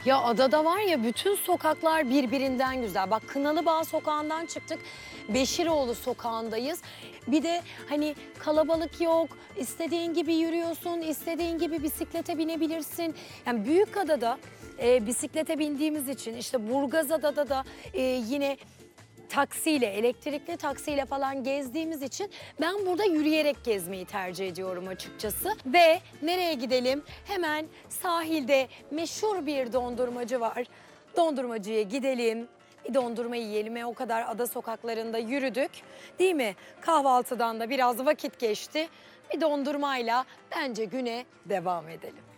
Ya adada var ya bütün sokaklar birbirinden güzel. Bak Kınalıbağ sokağından çıktık. Beşiroğlu sokağındayız. Bir de hani kalabalık yok. İstediğin gibi yürüyorsun, istediğin gibi bisiklete binebilirsin. Yani Büyükada'da bisiklete bindiğimiz için işte Burgazada'da da yine taksiyle, elektrikli taksiyle falan gezdiğimiz için ben burada yürüyerek gezmeyi tercih ediyorum açıkçası. Ve nereye gidelim? Hemen sahilde meşhur bir dondurmacı var. Dondurmacıya gidelim. Bir dondurma yiyelim. O kadar ada sokaklarında yürüdük. Değil mi? Kahvaltıdan da biraz vakit geçti. Bir dondurmayla bence güne devam edelim.